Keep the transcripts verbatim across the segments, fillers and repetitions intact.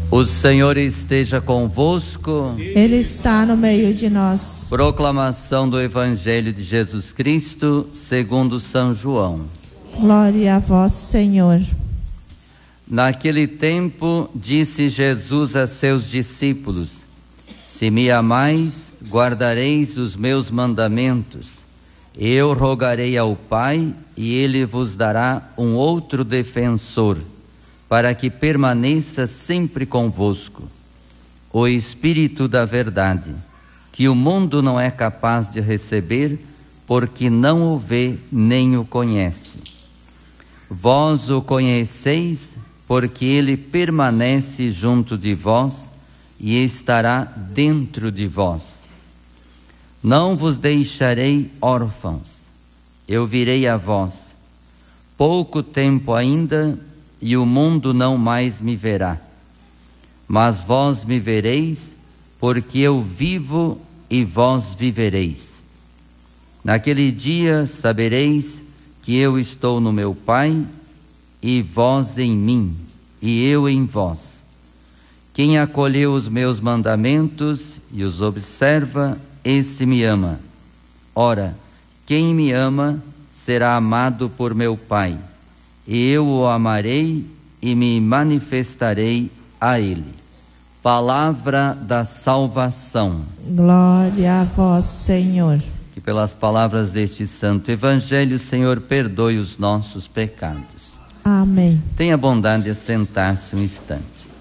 O Senhor esteja convosco. Ele está no meio de nós. Proclamação do Evangelho de Jesus Cristo segundo São João. Glória a vós, Senhor. Naquele tempo disse Jesus a seus discípulos: Se me amais, guardareis os meus mandamentos. Eu rogarei ao Pai, e Ele vos dará um outro defensor, para que permaneça sempre convosco, o Espírito da verdade, que o mundo não é capaz de receber, porque não o vê nem o conhece. Vós o conheceis, porque ele permanece junto de vós e estará dentro de vós. Não vos deixarei órfãos, eu virei a vós. Pouco tempo ainda, e o mundo não mais me verá. Mas vós me vereis, porque eu vivo e vós vivereis. Naquele dia sabereis que eu estou no meu Pai, e vós em mim, e eu em vós. Quem acolheu os meus mandamentos e os observa, esse me ama. Ora, quem me ama será amado por meu Pai, e eu o amarei e me manifestarei a ele. Palavra da salvação. Glória a vós, Senhor. Que pelas palavras deste santo evangelho, o Senhor perdoe os nossos pecados. Amém. Tenha a bondade de sentar-se um instante.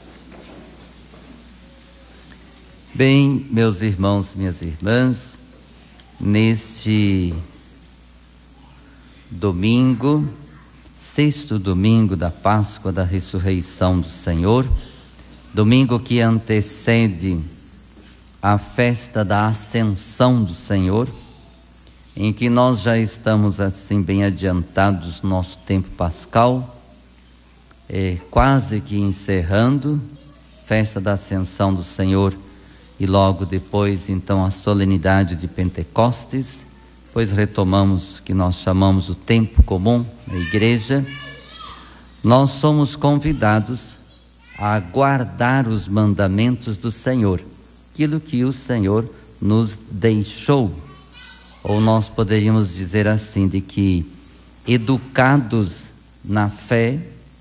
Bem, meus irmãos e minhas irmãs, neste domingo, sexto domingo da Páscoa da Ressurreição do Senhor, domingo que antecede a festa da Ascensão do Senhor, em que nós já estamos assim bem adiantados no nosso tempo pascal, é, quase que encerrando, festa da Ascensão do Senhor, e logo depois então a solenidade de Pentecostes, pois retomamos o que nós chamamos o tempo comum na igreja. Nós somos convidados a guardar os mandamentos do Senhor, aquilo que o Senhor nos deixou, ou nós poderíamos dizer assim, de que educados na fé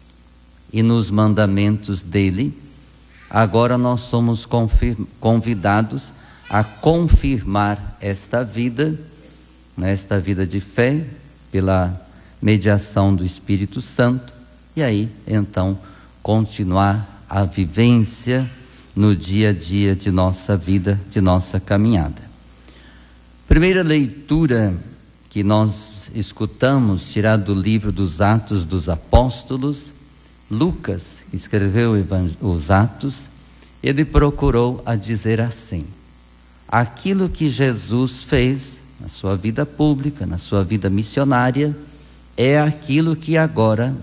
e nos mandamentos dele, agora nós somos convidados a confirmar esta vida, nesta vida de fé, pela mediação do Espírito Santo, e aí então continuar a vivência no dia a dia de nossa vida, de nossa caminhada. Primeira leitura que nós escutamos, tirada do livro dos Atos dos Apóstolos, Lucas, que escreveu os Atos, ele procurou a dizer assim: aquilo que Jesus fez na sua vida pública, na sua vida missionária, é aquilo que agora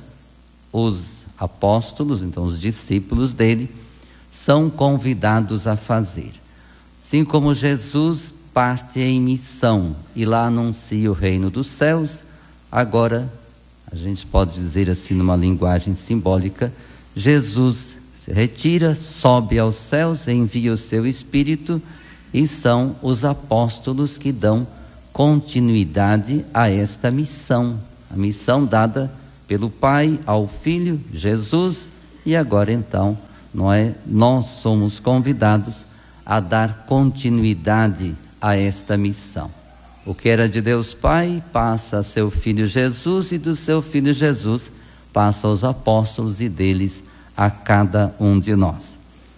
os apóstolos, então os discípulos dele, são convidados a fazer. Assim como Jesus parte em missão e lá anuncia o reino dos céus, agora, a gente pode dizer assim numa linguagem simbólica, Jesus se retira, sobe aos céus, envia o seu Espírito, e são os apóstolos que dão continuidade a esta missão, a missão dada pelo Pai ao Filho, Jesus, e agora então, não é, nós somos convidados a dar continuidade a esta missão. O que era de Deus Pai passa a seu Filho Jesus, e do seu Filho Jesus passa aos apóstolos, e deles a cada um de nós.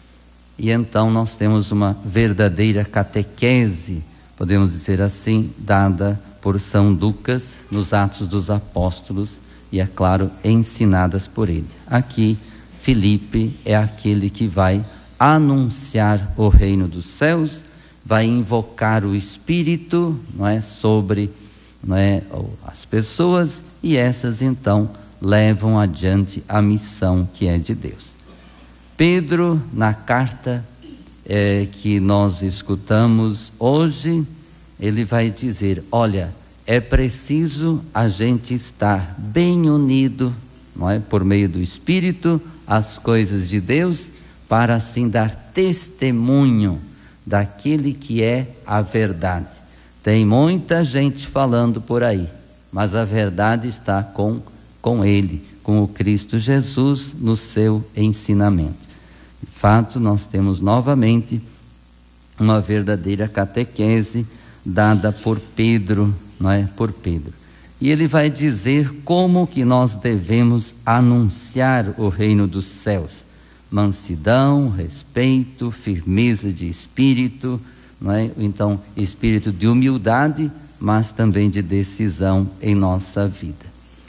E então nós temos uma verdadeira catequese, podemos dizer assim, dada por São Lucas nos Atos dos Apóstolos, e é claro, ensinadas por ele. Aqui, Filipe é aquele que vai anunciar o reino dos céus, vai invocar o Espírito, não é, sobre, não é, as pessoas, e essas então levam adiante a missão que é de Deus. Pedro, na carta é, que nós escutamos hoje, ele vai dizer: olha, é preciso a gente estar bem unido, não é, por meio do Espírito, às coisas de Deus, para assim dar testemunho daquele que é a verdade. Tem muita gente falando por aí, mas a verdade está com, com ele, com o Cristo Jesus no seu ensinamento. De fato, nós temos novamente uma verdadeira catequese dada por Pedro, não é? Por Pedro. E ele vai dizer como que nós devemos anunciar o reino dos céus. Mansidão, respeito, firmeza de espírito, não é? Então, espírito de humildade, mas também de decisão em nossa vida.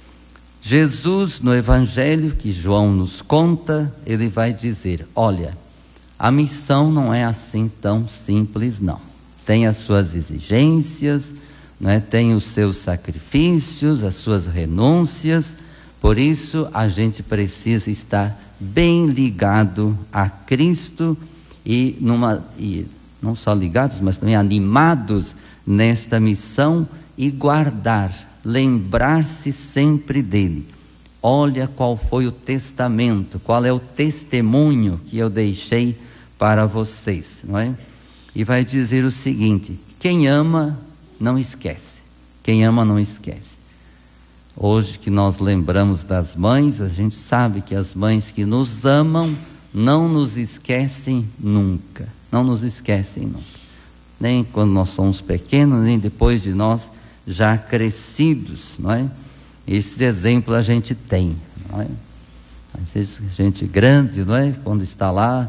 Jesus, no Evangelho que João nos conta, ele vai dizer: olha, a missão não é assim tão simples, não. Tem as suas exigências, não é? Tem os seus sacrifícios, as suas renúncias. Por isso, a gente precisa estar bem ligado a Cristo e, numa, e não só ligados, mas também animados nesta missão e guardar, lembrar-se sempre dele. Olha qual foi o testamento, qual é o testemunho que eu deixei para vocês, não é? E vai dizer o seguinte: quem ama não esquece, quem ama não esquece. Hoje que nós lembramos das mães, a gente sabe que as mães que nos amam não nos esquecem nunca, não nos esquecem nunca. Nem quando nós somos pequenos, nem depois de nós já crescidos, não é? Esse exemplo a gente tem, não é? Às vezes gente grande, não é? Quando está lá,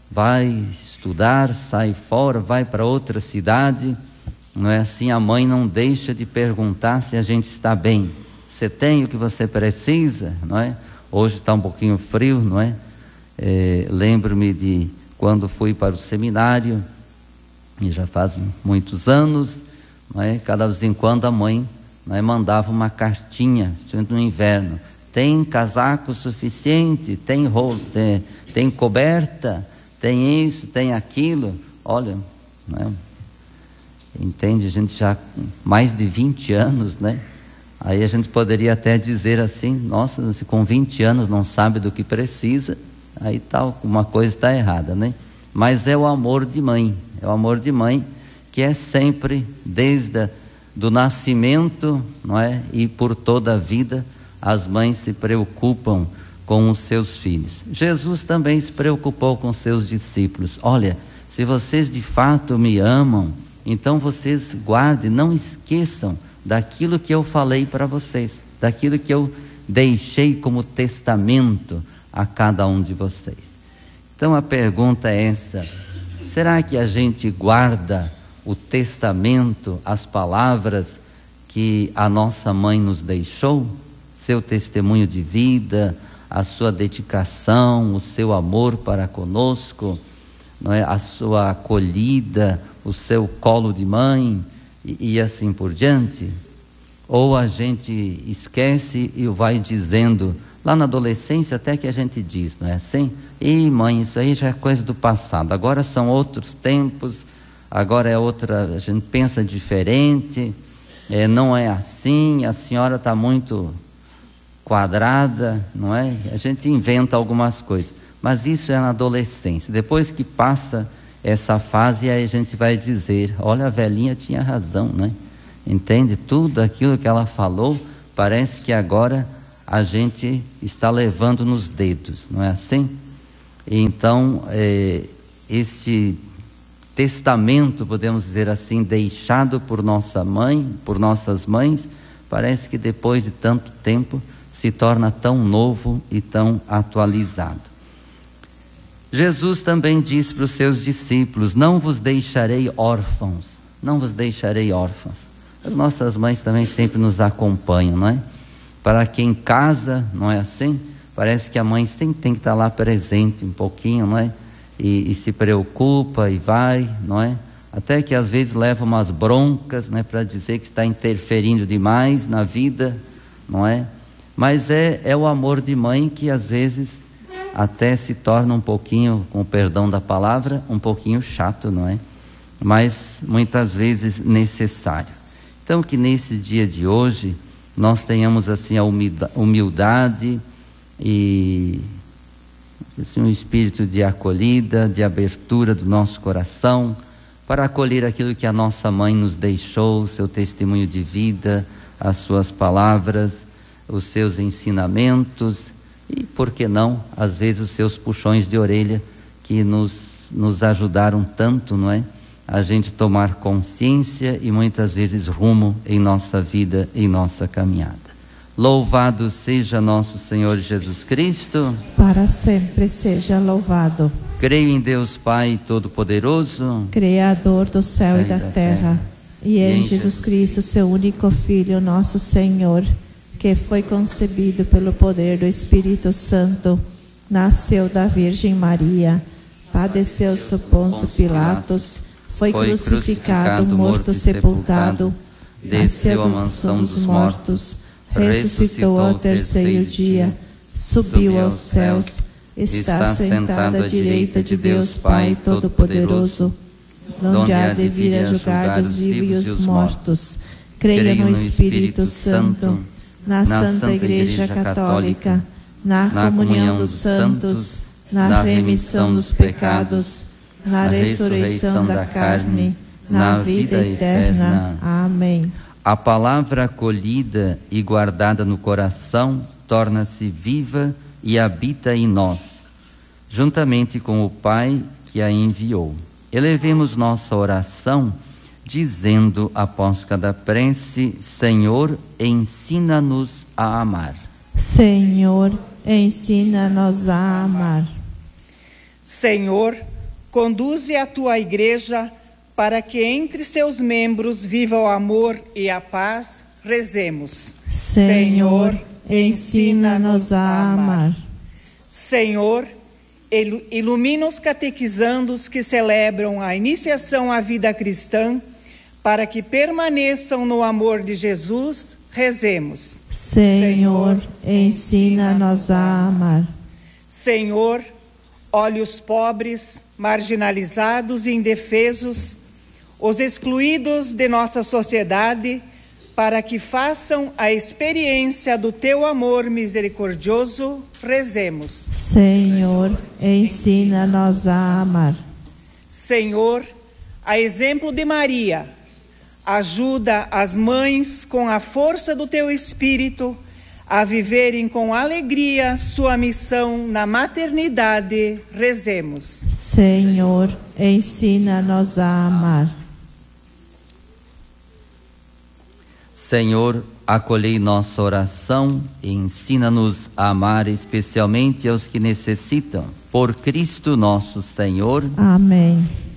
vai estudar, sai fora, vai para outra cidade, não é assim? A mãe não deixa de perguntar se a gente está bem. Você tem o que você precisa, não é? Hoje está um pouquinho frio, não é? É, lembro-me de quando fui para o seminário, e já faz muitos anos, não é? Cada vez em quando a mãe, não é, mandava uma cartinha, no inverno: tem casaco suficiente, tem roupa, tem, tem coberta, tem isso, tem aquilo. Olha, não é? Entende, a gente já com mais de vinte anos, né? Aí a gente poderia até dizer assim: nossa, se com vinte anos não sabe do que precisa, aí tal, uma coisa está errada, né? Mas é o amor de mãe, é o amor de mãe que é sempre, desde a, do nascimento, não é? E por toda a vida, as mães se preocupam com os seus filhos. Jesus também se preocupou com seus discípulos. Olha, se vocês de fato me amam, então vocês guardem, não esqueçam daquilo que eu falei para vocês, daquilo que eu deixei como testamento a cada um de vocês. Então a pergunta é essa: será que a gente guarda o testamento, as palavras que a nossa mãe nos deixou? Seu testemunho de vida, a sua dedicação, o seu amor para conosco, não é? A sua acolhida, o seu colo de mãe, e, e assim por diante? Ou a gente esquece e vai dizendo, lá na adolescência até que a gente diz, não é assim? Ih, mãe, isso aí já é coisa do passado, agora são outros tempos, agora é outra, a gente pensa diferente, é, não é assim, a senhora está muito quadrada, não é? A gente inventa algumas coisas, mas isso é na adolescência. Depois que passa essa fase, aí a gente vai dizer: olha, a velhinha tinha razão, né? Entende? Tudo aquilo que ela falou, parece que agora a gente está levando nos dedos, não é assim? Então, é, este testamento, podemos dizer assim, deixado por nossa mãe, por nossas mães, parece que depois de tanto tempo se torna tão novo e tão atualizado. Jesus também disse para os seus discípulos: não vos deixarei órfãos, não vos deixarei órfãos. As nossas mães também sempre nos acompanham, não é? Para quem em casa, não é assim? Parece que a mãe tem, tem que estar lá presente um pouquinho, não é? E, e se preocupa e vai, não é? Até que às vezes leva umas broncas, né, para dizer que está interferindo demais na vida, não é? Mas é, é o amor de mãe que às vezes até se torna um pouquinho, com o perdão da palavra, um pouquinho chato, não é? Mas muitas vezes necessário. Então que nesse dia de hoje nós tenhamos assim a humildade e assim, um espírito de acolhida, de abertura do nosso coração, para acolher aquilo que a nossa mãe nos deixou, o seu testemunho de vida, as suas palavras, os seus ensinamentos e, por que não, às vezes os seus puxões de orelha que nos, nos ajudaram tanto, não é? A gente tomar consciência e muitas vezes rumo em nossa vida, em nossa caminhada. Louvado seja nosso Senhor Jesus Cristo. Para sempre seja louvado. Creio em Deus Pai Todo-Poderoso, Criador do céu e da terra, e em Jesus Cristo, seu único Filho, nosso Senhor, que foi concebido pelo poder do Espírito Santo, nasceu da Virgem Maria, padeceu sob Pôncio Pilatos, foi crucificado, morto e sepultado, desceu à mansão dos mortos, ressuscitou ao terceiro dia, subiu aos céus, está sentado à direita de Deus Pai Todo-Poderoso, onde há de vir a julgar os vivos e os mortos. Creia no Espírito Santo, na Santa Igreja Católica, na comunhão dos santos, na remissão dos pecados, na ressurreição da carne, na vida eterna. Amém. A palavra acolhida e guardada no coração torna-se viva e habita em nós, juntamente com o Pai que a enviou. Elevemos nossa oração, dizendo após cada prece: Senhor, ensina-nos a amar. Senhor, ensina-nos a amar. Senhor, conduze a tua igreja para que entre seus membros viva o amor e a paz. Rezemos. Senhor, ensina-nos a amar. Senhor, ilumina os catequizandos que celebram a iniciação à vida cristã, para que permaneçam no amor de Jesus. Rezemos. Senhor, ensina-nos a amar. Senhor, olhe os pobres, marginalizados e indefesos, os excluídos de nossa sociedade, para que façam a experiência do teu amor misericordioso. Rezemos. Senhor, ensina-nos a amar. Senhor, a exemplo de Maria, ajuda as mães com a força do teu Espírito a viverem com alegria sua missão na maternidade. Rezemos. Senhor, ensina-nos a amar. Senhor, acolhei nossa oração e ensina-nos a amar especialmente aos que necessitam. Por Cristo nosso Senhor. Amém.